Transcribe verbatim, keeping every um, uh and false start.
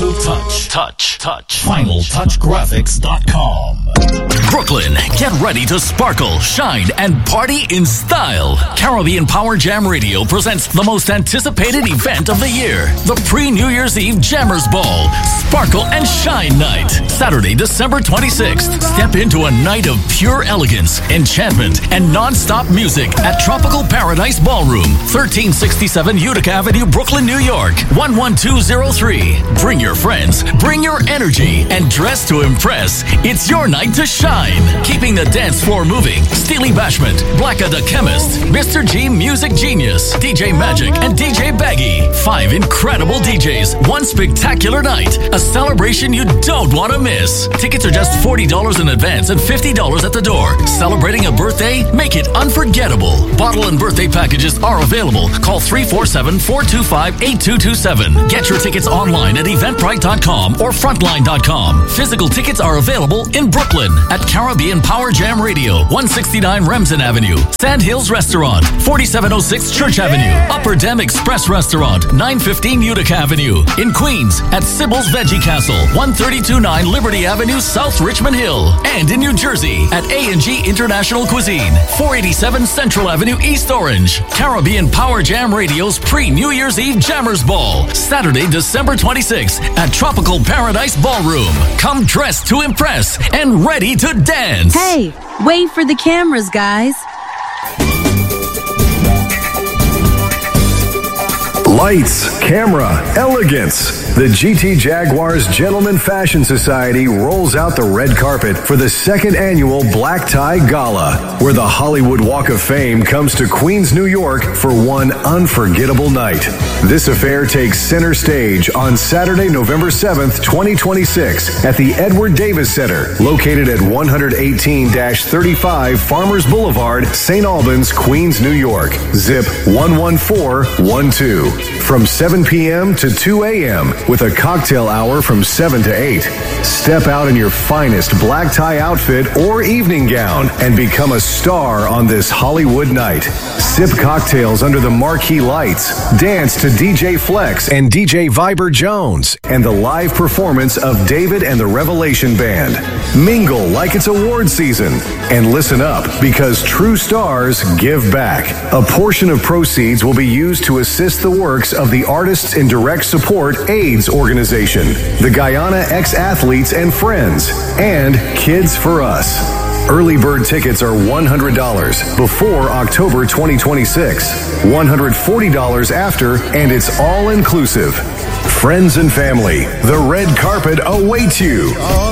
Final Touch. Touch. Touch. final touch graphics dot com. Brooklyn, get ready to sparkle, shine, and party in style. Caribbean Power Jam Radio presents the most anticipated event of the year, the pre-New Year's Eve Jammers Ball, Sparkle and Shine Night. Saturday, December twenty-sixth. Step into a night of pure elegance, enchantment, and non-stop music at Tropical Paradise Ballroom, thirteen sixty-seven Utica Avenue, Brooklyn, New York, one one two zero three. Bring your friends, bring your energy, and dress to impress. It's your night to shine. Keeping the dance floor moving, Steely Bashment, Blacka the Chemist, Mister G Music Genius, D J Magic, and D J Baggy. Five incredible D Js, one spectacular night, a celebration you don't want to miss. Tickets are just forty dollars in advance and fifty dollars at the door. Celebrating a birthday? Make it unforgettable. Bottle and birthday packages are available. Call three four seven, four two five, eight two two seven. Get your tickets online at eventbrite dot com or frontline dot com. Physical tickets are available in Brooklyn at Caribbean Power Jam Radio, one sixty-nine Remsen Avenue, Sand Hills Restaurant, forty-seven oh six Church Avenue, Upper Dem Express Restaurant, nine fifteen Utica Avenue. In Queens, at Sybil's Veggie Castle, one thirty-two nine Liberty Avenue, South Richmond Hill. And in New Jersey, at A and G International Cuisine, four eighty-seven Central Avenue, East Orange. Caribbean Power Jam Radio's pre-New Year's Eve Jammers Ball, Saturday, December twenty-sixth, at Tropical Paradise Ballroom. Come dressed to impress and ready to dance. Hey, wait for the cameras, guys. Lights, camera, elegance. The G T Jaguars Gentleman Fashion Society rolls out the red carpet for the second annual Black Tie Gala, where the Hollywood Walk of Fame comes to Queens, New York for one unforgettable night. This affair takes center stage on Saturday, November seventh, twenty twenty-six at the Edward Davis Center, located at one eighteen thirty-five Farmers Boulevard, Saint Albans, Queens, New York. Zip one one four one two. From seven p.m. to two a.m. with a cocktail hour from seven to eight. Step out in your finest black tie outfit or evening gown and become a star on this Hollywood night. Sip cocktails under the marquee lights, dance to D J Flex and D J Viber Jones, and the live performance of David and the Revelation Band. Mingle like it's award season. And listen up, because true stars give back. A portion of proceeds will be used to assist the works of the Artists in Direct Support AIDS organization, the Guyana Ex-Athletes and Friends, and Kids for Us. Early bird tickets are one hundred dollars before October twenty twenty-six, one hundred forty dollars after, and it's all inclusive. Friends and family, the red carpet awaits you.